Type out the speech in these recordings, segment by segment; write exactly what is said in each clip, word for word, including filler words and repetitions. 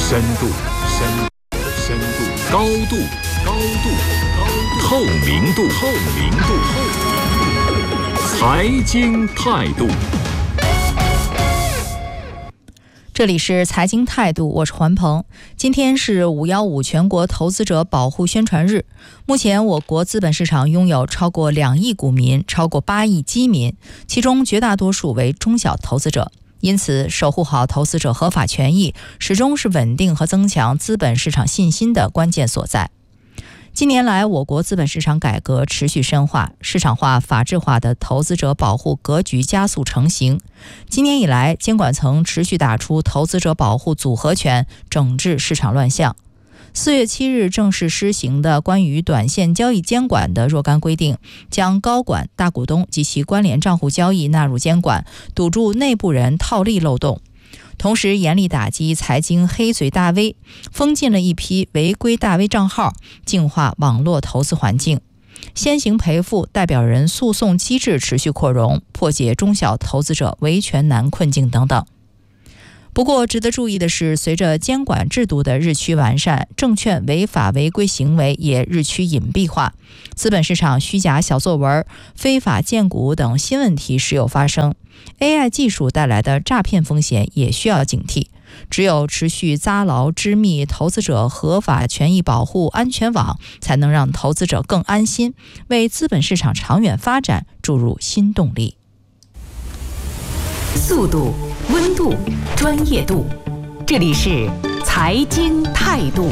深度，深度，深度，高度，高度，高度，透明度，透明度，透明度，财经态度。 这里是财经态度，我是环鹏。今天是五一五全国投资者保护宣传日。目前我国资本市场拥有超过两亿股民，超过八亿基民，其中绝大多数为中小投资者。因此，守护好投资者合法权益，始终是稳定和增强资本市场信心的关键所在。近年来，我国资本市场改革持续深化，市场化、法治化的投资者保护格局加速成型。今年以来，监管层持续打出投资者保护组合拳，整治市场乱象。四月七日正式施行的关于短线交易监管的若干规定，将高管、大股东及其关联账户交易纳入监管，堵住内部人套利漏洞。同时严厉打击财经黑嘴大 V， 封禁了一批违规大 V 账号，净化网络投资环境。先行赔付代表人诉讼机制持续扩容，破解中小投资者维权难困境等等。不过值得注意的是，随着监管制度的日趋完善，证券违法违规行为也日趋隐蔽化，资本市场虚假小作文、非法荐股等新问题时有发生。A I 技术带来的诈骗风险也需要警惕，只有持续扎牢织密投资者合法权益保护安全网，才能让投资者更安心，为资本市场长远发展注入新动力。 速度、温度、专业度，这里是财经态度。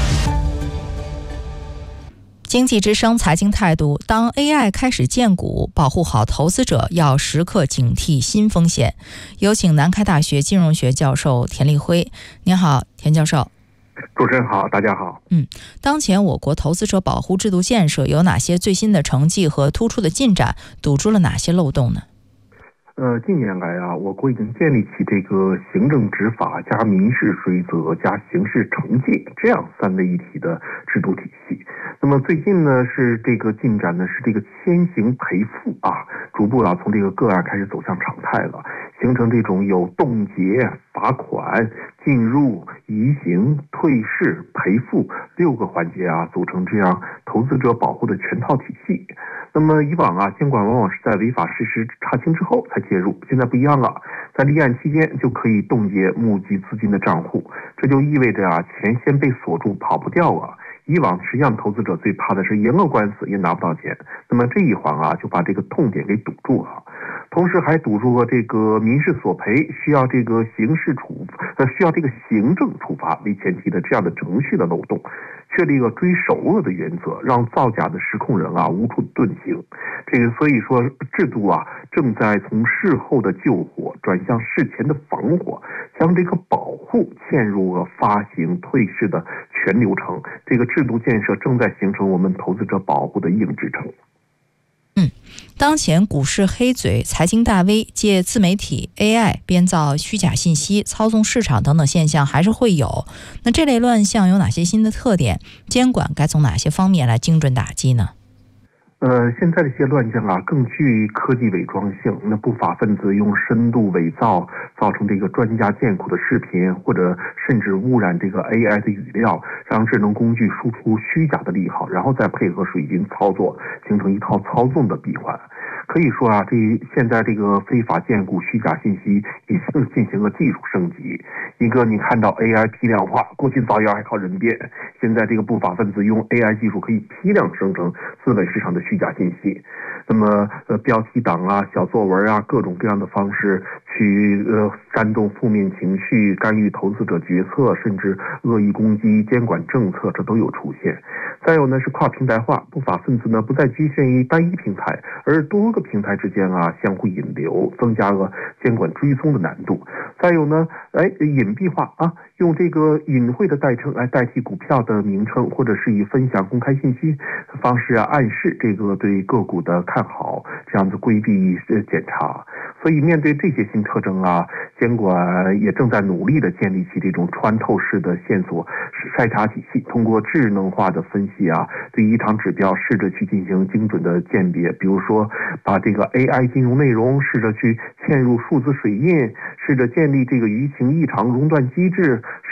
经济之声财经态度，当 A I 开始荐股，保护好投资者要时刻警惕新风险。有请南开大学金融学教授田立辉。您好，田教授。 主持人好，大家好。 嗯，当前我国投资者保护制度建设有哪些最新的成绩和突出的进展，堵住了哪些漏洞呢？ 呃，近年来啊，我国已经建立起这个行政执法加民事追责加刑事惩戒这样三位一体的制度体系。那么最近呢，是这个进展呢，是这个先行赔付啊，逐步啊从这个个案开始走向常态了，形成这种有冻结、罚款、进入、移行、退市、赔付六个环节啊，组成这样投资者保护的全套体系。那么以往啊，监管往往是在违法事实查清之后才介入，现在不一样了，在立案期间就可以冻结募集资金的账户，这就意味着啊，钱先被锁住，跑不掉啊。以往实际上投资者最怕的是赢了官司也拿不到钱，那么这一环啊，就把这个痛点给堵住了，同时还堵住了这个民事索赔需要这个刑事处呃需要这个行政处罚为前提的这样的程序的漏洞，确立一个追首恶的原则，让造假的实控人啊无处遁形。这个所以说制度啊正在从事后的救火转向事前的防火，将这个保护嵌入了发行退市的全流程。这个制度建设正在形成我们投资者保护的硬支撑。 嗯，当前股市黑嘴、财经大 V 借自媒体、A I 编造虚假信息、操纵市场等等现象还是会有。那这类乱象有哪些新的特点？监管该从哪些方面来精准打击呢？ 呃，现在这些乱象啊，更具科技伪装性。那不法分子用深度伪造，造成这个专家荐股的视频，或者甚至污染这个 A I 的语料，让智能工具输出虚假的利好，然后再配合水军操作，形成一套操纵的闭环。可以说啊，这现在这个非法荐股虚假信息已经进行了技术升级。一个你看到 A I 批量化，过去造谣还靠人编，现在这个不法分子用 A I 技术可以批量生成资本市场的虚假信息。那么呃标题党啊、小作文啊，各种各样的方式去呃煽动负面情绪，干预投资者决策，甚至恶意攻击监管政策，这都有出现。再有呢是跨平台化，不法分子呢不再局限于单一平台，而多个平台之间啊相互引流，增加了监管追踪的难度。再有呢，哎，隐蔽化啊，用这个隐晦的代称来代替股票的名称，或者是以分享公开信息方式啊暗示这个对个股的看好，这样子规避检查。所以面对这些新特征啊，监管也正在努力的建立起这种穿透式的线索筛查体系，通过智能化的分析啊，对异常指标试着去进行精准的鉴别。比如说，把这个 A I 金融内容试着去嵌入数字水印，试着建立这个舆情异常熔断机制，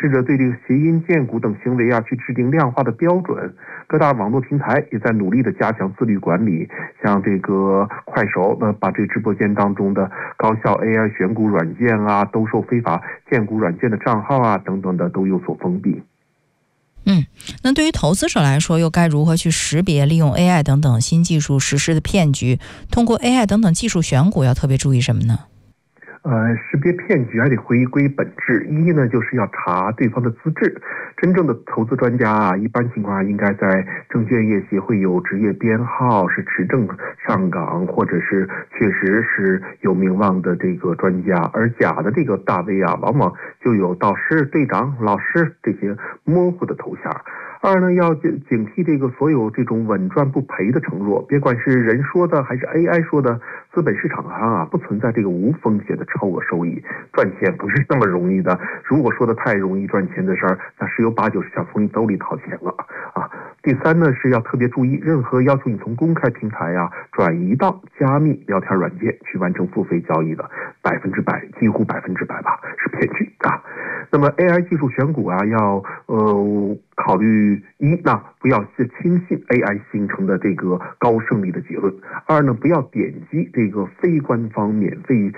试着对这个谐音荐股等行为啊去制定量化的标准。各大网络平台也在努力的加强自律管理，像这个快手呢，把这直播间当中的高效 A I 选股软件啊、兜售非法荐股软件的账号啊等等的都有所封闭。 嗯，那对于投资者来说，又该如何去识别利用 A I 等等新技术实施的骗局？通过 A I 等等技术选股，要特别注意什么呢？ 呃，识别骗局还得回归本质。一呢，就是要查对方的资质。真正的投资专家啊，一般情况下应该在证券业协会有职业编号，是持证上岗，或者是确实是有名望的这个专家。而假的这个大 V 啊，往往就有导师、队长、老师这些模糊的头衔。二呢，要警警惕这个所有这种稳赚不赔的承诺，别管是人说的还是 A I 说的，资本市场上啊不存在这个无风险的超额收益，赚钱不是那么容易的。如果说的太容易赚钱的事儿，那十有八九是想从你兜里掏钱了啊。第三呢，是要特别注意，任何要求你从公开平台啊转移到加密聊天软件去完成付费交易的，百分之百，几乎百分之百吧，是骗局啊。那么 A I 技术选股啊，要呃考虑一，那不要轻信 A I 形成的这个高胜率的结论；二呢，不要点击这个非官方免费